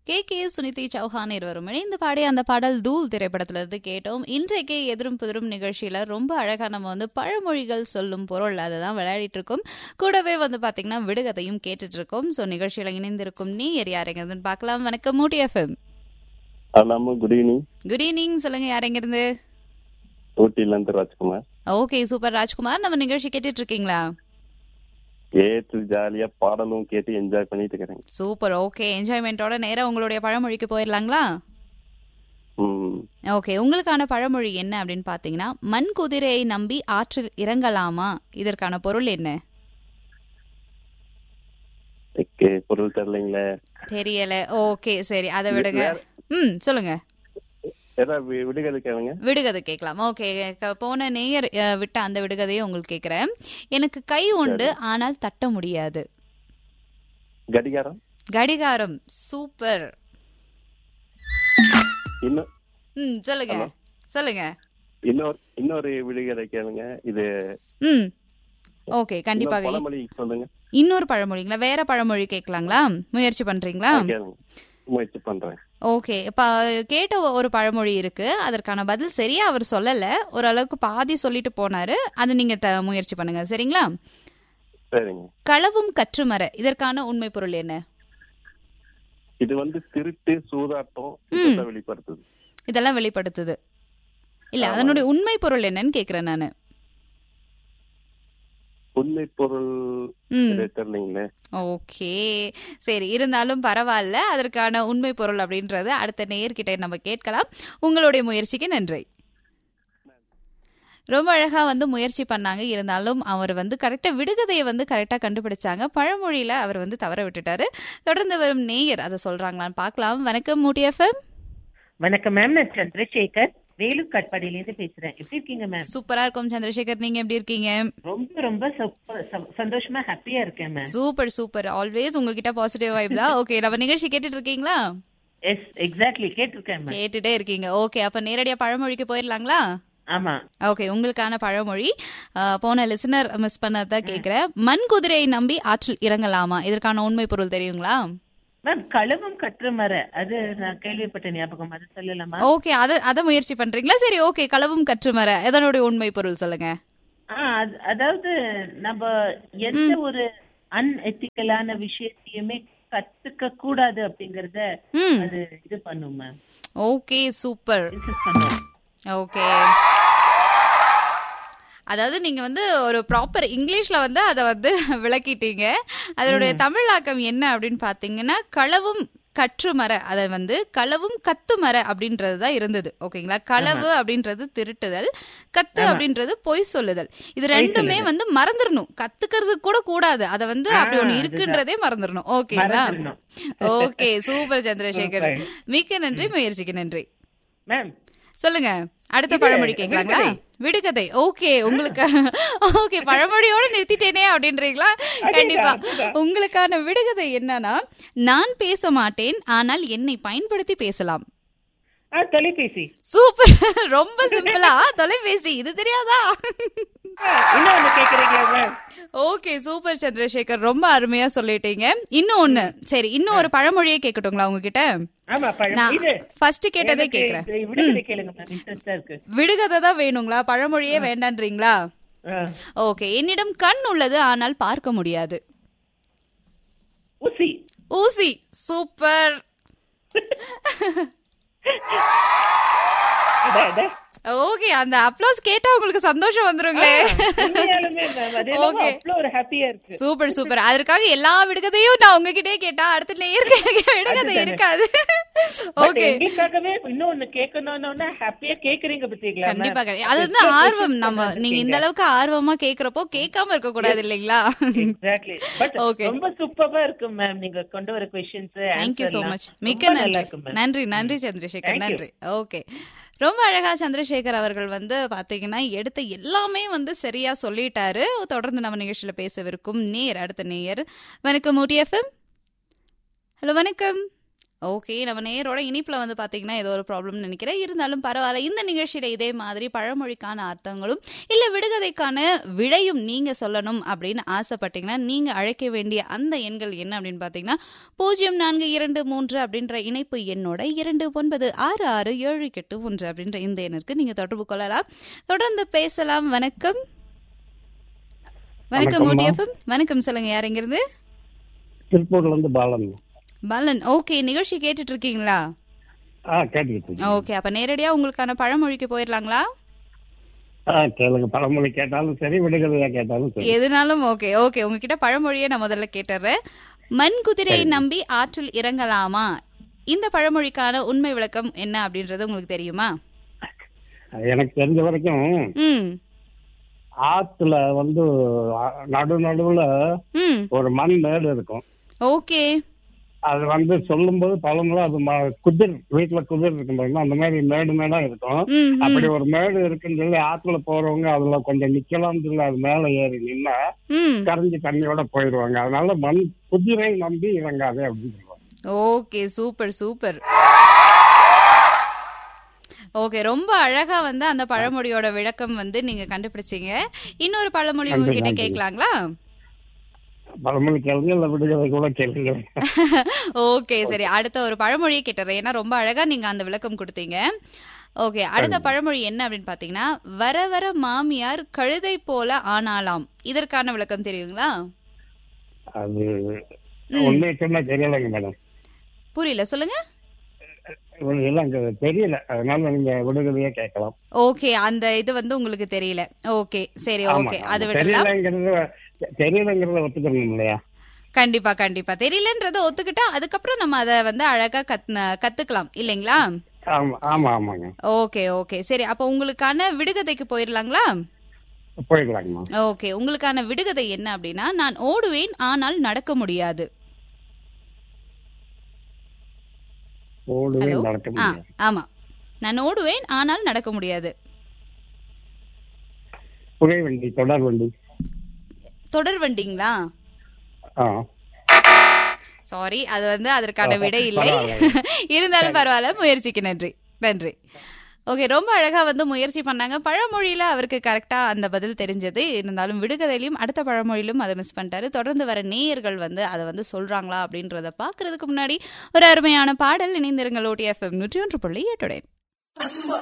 K Suniti Chauhan இருவரும் இணைந்து பாடிய அந்த பாடல் தூள் திரைப்படத்துல இருந்து கேட்டோம். இன்றைக்கு எதிரும் புதிரும் நிகழ்ச்சியில ரொம்ப அழகா நம்ம பழமொழிகள் சொல்லும் பொருள் அதுதான் விளையாடிட்டு இருக்கோம். கூடவே பாத்தீங்கன்னா விடுகதையும் கேட்டுட்டு இருக்கோம். சோ நிகழ்ச்சியில இணைந்திருக்கும் நீ யாரெங்கிறதுன்னு பார்க்கலாம். வணக்கம் மூடி FM. Good evening. Good evening. சொல்லுங்க, யாரெங்கிருந்து? ஊட்டில இருந்து ராஜ்குமார். Okay, super Rajkumar. நம்ம நிகழ்ச்சி கேட்டுட்டு இருக்கீங்களா? கேட்டு ஜாலியா பாடலும் கேட்டு என்ஜாய் பண்ணிட்டு இருக்கேன். சூப்பர். ஓகே, என்ஜாய்மெண்டோட நேரா உங்களுடைய பழமொழிக்கு போயிடலாங்களா? ஓகே, உங்களுக்கான பழமொழி என்ன அப்படின்னு பாத்தீங்கன்னா, மண் குதிரையை நம்பி ஆற்றில் இறங்கலாமா? இதற்கான பொருள் என்ன? பொருள் தெரியலீங்களே. தெரியல. ஓகே, சரி, அதை விடுங்க. சொல்லுங்க. விடுகதை கேட்கலாம். ஓகே, போன நேயர் விட்ட அந்த விடுகதையை உங்களுக்கு கேக்குறேன். எனக்கு கை உண்டு ஆனால் தட்ட முடியாது. கடிகாரம். கடிகாரம். சூப்பர். சொல்லுங்க சொல்லுங்க. இன்னொரு விடுகதை கேளுங்க. இது ஓகே, கண்டிப்பாக. சொல்லுங்க. இன்னொரு பழமொழிங்களா? வேற பழமொழி கேட்கலாங்களா? முயற்சி பண்றீங்களா? முயற்சி பண்றேன். ஓகே, இப்ப கேட்ட ஒரு பழமொழி இருக்கு. அதற்கான பதில் சரியா அவர் சொல்லல, ஓரளவுக்கு பாதி சொல்லிட்டு போனாரு. அது நீங்க முயற்சி பண்ணுங்க, சரிங்களா? சரிங்க. களவும் கற்றுமர, இதற்கான உண்மை பொருள் என்ன? இது திருட்டு, சூதாட்டம் வெளிப்படுத்துது. இதெல்லாம் வெளிப்படுத்துது இல்ல, அதனுடைய உண்மை பொருள் என்னன்னு கேக்குறேன் நானு. உண்மை பொருள் தெரியலீங்களே. ஓகே, சரி, இருந்தாலும் பரவாயில்ல. அதற்கான உண்மை பொருள் அப்படின்றது அடுத்த நேயர்கிட்ட நம்ம கேட்கலாம். உங்களுடைய முயற்சிக்கு நன்றி. ரொம்ப அழகா முயற்சி பண்ணாங்க. இருந்தாலும் அவர் கரெக்டா விடுகதையை கரெக்டா கண்டுபிடிச்சாங்க. பழமொழியில அவர் தவற விட்டுட்டாரு. தொடர்ந்து வரும் நேயர் அதை சொல்றாங்களான்னு பார்க்கலாம். வணக்கம் மூடி எஃப்எம். வணக்கம் மேம், நான் சந்திரசேகர் வேலூர் கட்பாடியில பேசுறேன். எப்படி இருக்கீங்க மேம்? சூப்பரா இருக்கும் சந்திரசேகர், நீங்க எப்படி இருக்கீங்க? ரொம்ப ரொம்ப சந்தோஷமா ஹாப்பியா இருக்கேன் மேம். Super super. ஆல்வேஸ் உங்ககிட்ட பாசிட்டிவ் வைப் தான். ஓகே, நம்ம நிகழ்ச்சி கேட்டுட்டு இருக்கீங்களா? எஸ், எக்ஸாக்ட்லி கேட்டிருக்கேன் மேம். கேட்டுட்டே இருக்கீங்க. ஓகே, அப்ப நேரடியா பழமொழிக்கு போயிடலாங்களா? ஆமா. ஓகே, உங்களுக்கான பழமொழி போன லிசனர் மிஸ் பண்ணதான் கேக்குறேன். மண் குதிரையை நம்பி ஆற்றில் இறங்கலாமா? இதற்கான உண்மை பொருள் தெரியுங்களா? மேம், களவும் கற்றுமர, அது நான் கேள்விப்பட்ட ஞாபகம், அது சொல்லலாமா? ஓகே, அத முயற்சி பண்றீங்களா? சரி, ஓகே, களவும் கற்றுமர, இதனுடைய உண்மை பொருள் சொல்லுங்க. அதாவது நம்ம எந்த ஒரு அன்எத்திக்கலான விஷயத்தையுமே கத்துக்க கூடாது அப்படிங்கறத அது இது பண்ணும் மேம். Okay, super. ஓகே, அதாவது நீங்க ஒரு ப்ராப்பர் இங்கிலீஷ்ல அதை விளக்கிட்டீங்க. அதனுடைய தமிழாக்கம் என்ன அப்படின்னு பாத்தீங்கன்னா, களவும் கற்றுமர, அதை களவும் கத்துமர அப்படின்றதுதான் இருந்தது. ஓகேங்களா? களவு அப்படின்றது திருட்டுதல், கத்து அப்படின்றது பொய் சொல்லுதல். இது ரெண்டுமே மறந்துடணும். கத்துக்கிறது கூட கூடாது. அதை அப்படி ஒண்ணு இருக்குன்றதே மறந்துடணும். ஓகேங்களா? ஓகே, சூப்பர் சந்திரசேகர், மிக்க நன்றி, முயற்சிக்கு நன்றி மேம். சொல்லுங்க, அடுத்த பழமொழி கேட்கலாங்களா? விடுகதை. ஓகே, உங்களுக்கு ஓகே, பழமொழியோட நிறுத்திட்டேனே அப்படின்றீங்களா? கண்டிப்பா. உங்களுக்கான விடுகதை என்னன்னா, நான் பேச மாட்டேன் ஆனால் என்னை பயன்படுத்தி பேசலாம். தொலைபேசி. சூப்பர். ரொம்ப சிம்பிளா தொலைபேசி. இது தெரியாதா? ஓகே, சூப்பர் சந்திரசேகர், ரொம்ப அருமையா சொல்லிட்டீங்க. இன்னும் ஒண்ணு. சரி, இன்னும் ஒரு பழமொழியே கேட்கட்டுங்களா உங்ககிட்ட? ஃபர்ஸ்ட் கேட்டதே கேக்குறேன். விடுகதை தான் வேணுங்களா? பழமொழியே வேண்டான்றீங்களா? ஓகே, என்னிடம் கண் உள்ளது ஆனால் பார்க்க முடியாது. ஊசி. ஊசி. சூப்பர். ஓகே, அந்த அப்ளோஸ் கேட்டா உங்களுக்கு சந்தோஷம் வந்துருங்களே. Super super. அதற்காக எல்லா விடுகதையும் நான் உங்ககிட்டயே கேட்டா அடுத்த நேயருக்கு விடுகதை இருக்காது. ஓகே, இன்னொன்னு கேட்கணும்னு ஹாப்பியா கேக்குறீங்க பாத்தீங்களா? கண்டிப்பா. அது ஆர்வம். நம்ம நீங்க இந்த அளவுக்கு ஆர்வமா கேக்குறப்போ கேட்காம இருக்க கூடாது இல்லைங்களா? எக்ஸாக்ட்லி. பட் ரொம்ப சூப்பரா இருக்கு மேம் நீங்க கொண்டு வர questions. Thank you so much. மிக்க நன்றி. நன்றி சந்திரசேகர், நன்றி. ஓகே, ரொம்ப அழகா சந்திரசேகர் அவர்கள் பாத்தீங்கன்னா எடுத்த எல்லாமே சரியா சொல்லிட்டாரு. தொடர்ந்து நம்ம நிகழ்ச்சியில பேசவிருக்கும் நேர் அடுத்த நேயர். வணக்கம் ஊட்டி எஃப்எம். ஹலோ, வணக்கம். ஓகே, நம்ம நேரோட இனிப்புல வந்து பாத்தீங்கன்னா ஏதோ ஒரு ப்ராப்ளம் நினைக்கிறேன். இருந்தாலும் பரவாயில்ல. இந்த நிகழ்ச்சியில இதே மாதிரி பழமொழிக்கான அர்த்தங்களும் இல்ல விடுகதைக்கான விடையும் நீங்க சொல்லணும் அப்படின்னு ஆசைப்பட்டீங்கன்னா நீங்க அழைக்க வேண்டிய அந்த எண்கள் என்ன அப்படின்னு பாத்தீங்கன்னா 0423 அப்படின்ற இணைப்பு எண்ணோட 29666781 அப்படின்ற இந்த எண்ணிற்கு நீங்க தொடர்பு கொள்ளலாம். தொடர்ந்து பேசலாம். வணக்கம். வணக்கம் ஊட்டிஎஃப்எம். வணக்கம், சொல்லுங்க, யார் எங்கிருந்து? திருப்பூர்ல இருந்து பாலன். பாலன், ஓகே. நிகழ்ச்சி கேட்டுட்டு இருக்கீங்களா? கேட்டுக்கிட்டு. ஓகே, அப்ப நேரடியா உங்களுக்கான பழமொழிக்கு போயிடலாங்களா? கேளுங்க. பழமொழி கேட்டாலும் சரி, விடுகதையா கேட்டாலும் சரி, எதுனாலும் ஓகே. ஓகே, உங்ககிட்ட பழமொழியை நான் முதல்ல கேட்டுறேன். மண் குதிரையை நம்பி ஆற்றில் இறங்கலாமா? இந்த பழமொழிக்கான உண்மை விளக்கம் என்ன அப்படின்றது உங்களுக்கு தெரியுமா? எனக்கு தெரிஞ்ச வரைக்கும் ஆத்துல நடுவுல ஒரு மண் மேடு இருக்கும். ஓகே. அது சொல்லும் போது பழமொழி அது குதிர் வீட்டுல குதிர் இருக்கும், அந்த மாதிரி மேடா இருக்கும். அப்படி ஒரு மேடு இருக்குன்னு சொல்லி ஆத்துல போறவங்க அதுல கொஞ்சம் நிக்கலாம்னு சொல்லி அது மேல ஏறி நின்னா கரைஞ்சி தண்ணியோட போயிடுவாங்க. அதனால மண் குதிரை நம்பி இறங்காதே அப்படின்னு சொல்லுவாங்க. Okay, super super. ஓகே, ரொம்ப அழகா அந்த பழமொழியோட விளக்கம் நீங்க கண்டுபிடிச்சீங்க. இன்னொரு பழமொழி உங்ககிட்ட கேட்கலாங்களா? பழமொழி கேளுங்க, இல்ல விடுகதை கூட கேளுங்க. ஓகே, சரி, அடுத்த ஒரு பழமொழியை கேட்டுறேன். ஏன்னா ரொம்ப அழகா நீங்க அந்த விளக்கம் கொடுத்தீங்க. ஓகே, அடுத்த பழமொழி என்ன அப்படின்னு பாத்தீங்கன்னா வர வர மாமியார் கழுதை போல ஆனாலாம். இதற்கான விளக்கம் தெரியுங்களா? அது உண்மையை சொன்னா தெரியலங்க மேடம். புரியல, சொல்லுங்க. தெரியல, அதனால நீங்க விடுகதையா கேட்கலாம். ஓகே, அந்த இது உங்களுக்கு தெரியல. ஓகே, சரி, ஓகே, அது விடலாம். தெரியலங்கிறத ஒத்துக்கணும் இல்லையா? கண்டிப்பா கண்டிப்பா. தெரியலன்றத ஒத்துக்கிட்டா அதுக்கப்புறம் நம்ம அதை அழகா கத்துக்கலாம் இல்லைங்களா? ஆமா ஆமாங்க. ஓகே ஓகே, சரி, அப்ப உங்களுக்கான விடுகதைக்கு போயிடலாங்களா? போயிடலாங்கம்மா. ஓகே, உங்களுக்கான விடுகதை என்ன அப்படின்னா நான் ஓடுவேன் ஆனால் நடக்க முடியாது. ஆமா, நான் ஓடுவேன் ஆனால் நடக்க முடியாது. புகைவண்டி, தொடர்வண்டி. தொடர்வண்டிங்களா? சாரி, அது அதற்கான விடை இல்லை. இருந்தாலும் பரவாயில்ல, முயற்சிக்கு நன்றி. நன்றி. ஓகே, ரொம்ப அழகா முயற்சி பண்ணாங்க. பழமொழியில அவருக்கு கரெக்டா அந்த பதில் தெரிஞ்சது. இருந்தாலும் விடுகதையிலும் அடுத்த பழமொழியிலும் அதை மிஸ் பண்ணிட்டாரு. தொடர்ந்து வர நேயர்கள் அதை சொல்றாங்களா அப்படின்றத பாக்குறதுக்கு முன்னாடி ஒரு அருமையான பாடல். இணைந்திருங்கள் OTFM 101.8.